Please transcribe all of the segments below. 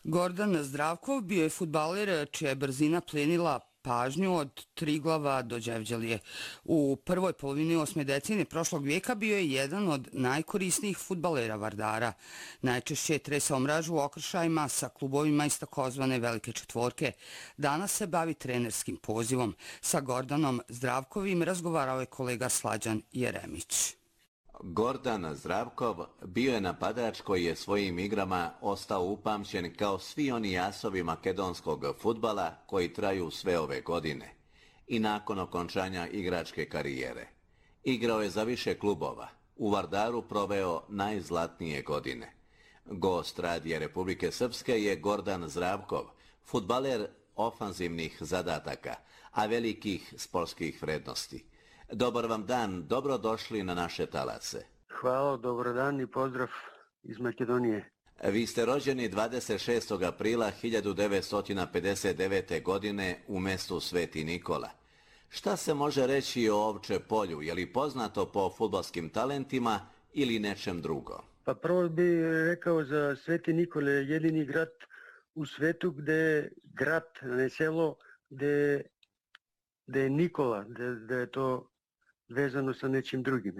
Gordan Zdravkov bio je fudbaler čija je brzina plenila pažnju od Triglava do Đevđelije. U prvoj polovini 8. decenije prošlog vijeka bio je jedan od najkorisnijih fudbalera Vardara. Najčešće je tresao mražu u okršajima sa klubovima iz takozvane Velike četvorke. Danas se bavi trenerskim pozivom. Sa Gordanom Zdravkovim razgovarao je kolega Slađan Jeremić. Gordan Zdravkov bio je napadač koji je svojim igrama ostao upamćen kao svi oni asovi makedonskog fudbala koji traju sve ove godine i nakon okončanja igračke karijere. Igrao je za više klubova, u Vardaru proveo najzlatnije godine. Gost Radija Republike Srpske je Gordan Zdravkov, fudbaler ofanzivnih zadataka, a velikih sportskih vrednosti. Dobar vam dan, dobrodošli na naše talase. Hvala, dobar dan i pozdrav iz Makedonije. Vi ste rođeni 26. aprila 1959. godine u mestu Sveti Nikola. Šta se može reći o Ovče polju? Je li poznato po fudbalskim talentima ili nečem drugo? Pa prvo bih rekao za Sveti Nikole, jedini grad u svetu gde je grad, ne selo, gde je Nikola, gde je to vezano sa nečim drugim.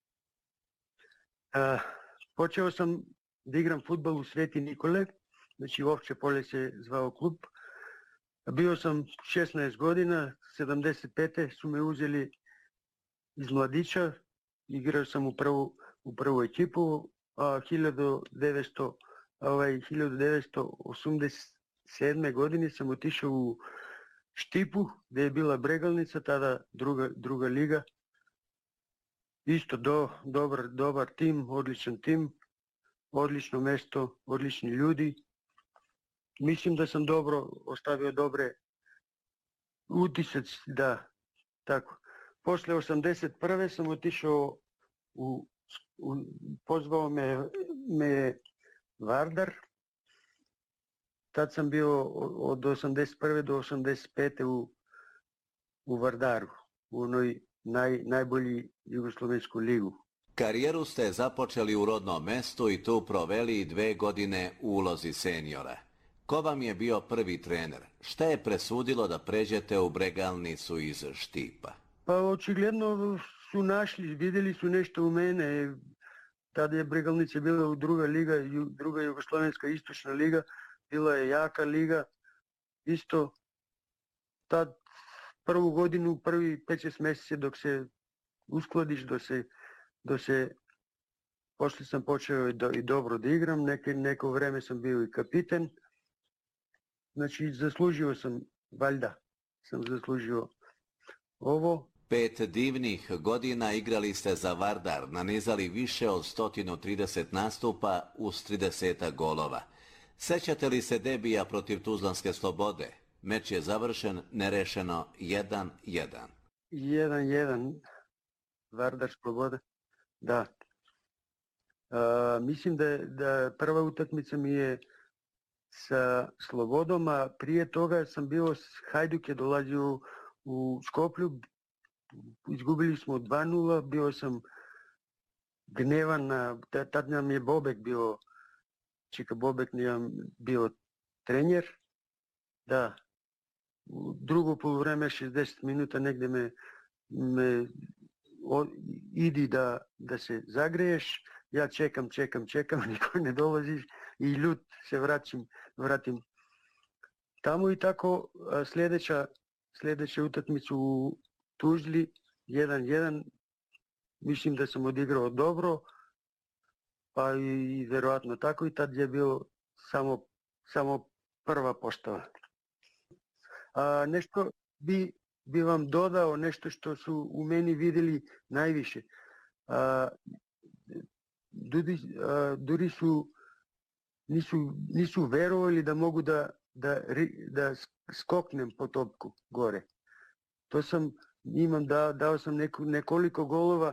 Počeo sam da igram fudbal u Sveti Nikole, znači Ovče polje se zvao klub. Bio sam 16 godina, 75. su me uzeli iz mladića, igrao sam u prvu ekipu, a 1987. godine sam otišao u Štipu, gdje je bila Bregalnica, tada druga liga. Isto dobar tim, odličan tim, odlično mesto, odlični ljudi. Mislim da sam ostavio dobre utisak, da, tako. Posle 81. sam otišao pozvao me Vardar. Tad sam bio od 81. do 85. u Vardaru, u onoj najbolji jugoslovensku ligu. Karijeru ste započeli u rodnom mestu i tu proveli 2 godine u ulozi seniora. Ko vam je bio prvi trener? Šta je presudilo da pređete u Bregalnicu iz Štipa? Pa očigledno su našli, vidjeli su nešto u mene. Tada je Bregalnica bila u druga liga, druga jugoslovenska istočna liga, bila je jaka liga. Isto tad prvu godinu, prvi 5-6 mjeseci dok se uskladiš, poslije sam počeo i dobro da igram, neko vreme sam bio i kapiten. Znači, zaslužio sam, valjda sam zaslužio ovo. 5 divnih godina igrali ste za Vardar, nanizali više od 130 nastupa uz 30 golova. Sećate li se debija protiv Tuzlanske Slobode? Meč je završen nerešeno 1-1. 1-1, Vardar Sloboda, da. Mislim da prva utakmica mi je sa Slobodom, a prije toga sam bio, Hajduk je dolazio u Skoplju, izgubili smo 2-0, bio sam gnevan, tad nam je Bobek bio, Čika Bobek nam bio trener, da. U drugo poluvreme, 60 minuta, negdje me idi da se zagreješ, ja čekam, niko ne dolazi i ljut se vratim tamo i tako. Sljedeća utakmicu u Tuzli, 1-1, mislim da sam odigrao dobro, pa i vjerojatno tako, i tad je bilo samo prva postava. Nešto bi vam dodao, nešto što su u meni vidjeli najviše. Ljudi nisu verovali da mogu da skoknem po topku gore. To sam, dao sam nekoliko golova